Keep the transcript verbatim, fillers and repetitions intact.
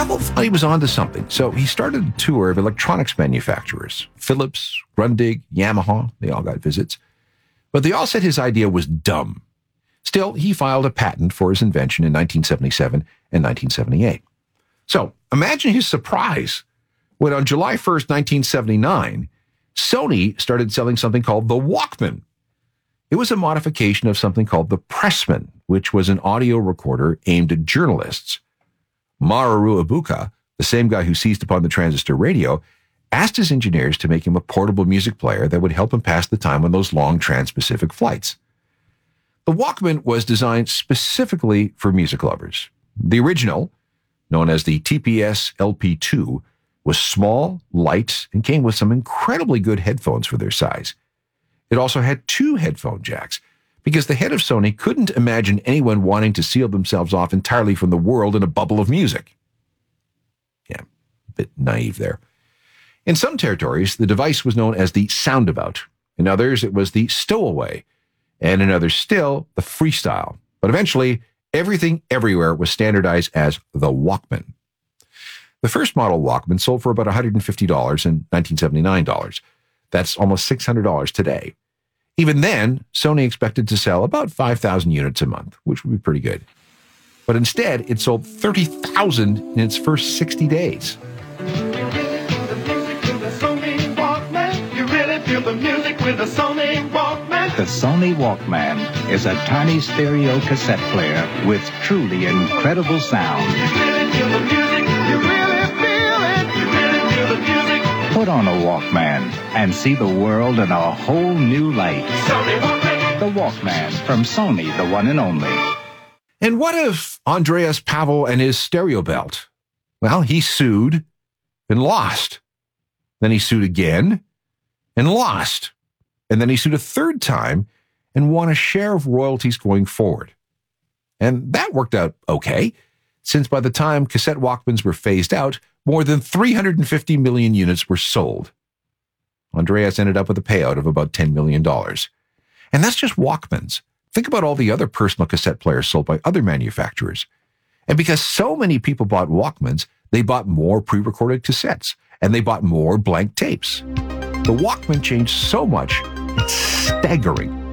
Pavel thought he was onto something, so he started a tour of electronics manufacturers. Philips, Grundig, Yamaha, they all got visits. But they all said his idea was dumb. Still, he filed a patent for his invention in nineteen seventy-seven and nineteen seventy-eight. So imagine his surprise when on July first, nineteen seventy-nine, Sony started selling something called the Walkman. It was a modification of something called the Pressman, which was an audio recorder aimed at journalists. Masaru Ibuka, the same guy who seized upon the transistor radio, asked his engineers to make him a portable music player that would help him pass the time on those long trans-Pacific flights. The Walkman was designed specifically for music lovers. The original, known as the T P S L P two, was small, light, and came with some incredibly good headphones for their size. It also had two headphone jacks, because the head of Sony couldn't imagine anyone wanting to seal themselves off entirely from the world in a bubble of music. Yeah, a bit naive there. In some territories, the device was known as the Soundabout. In others, it was the Stowaway. And in others still, the Freestyle. But eventually, everything everywhere was standardized as the Walkman. The first model Walkman sold for about one hundred fifty dollars in nineteen seventy-nine dollars. That's almost six hundred dollars today. Even then, Sony expected to sell about five thousand units a month, which would be pretty good. But instead, it sold thirty thousand in its first sixty days. The music with the Sony Walkman. The Sony Walkman is a tiny stereo cassette player with truly incredible sound. You really feel the music, you really feel it. You really feel the music. Put on a Walkman and see the world in a whole new light. Sony Walkman. The Walkman from Sony, the one and only. And what of Andreas Pavel and his stereo belt? Well, he sued and lost. Then he sued again and lost. And then he sued a third time and won a share of royalties going forward. And that worked out okay, since by the time cassette Walkmans were phased out, more than three hundred fifty million units were sold. Andreas ended up with a payout of about ten million dollars. And that's just Walkmans. Think about all the other personal cassette players sold by other manufacturers. And because so many people bought Walkmans, they bought more pre-recorded cassettes, and they bought more blank tapes. The Walkman changed so much, it's staggering.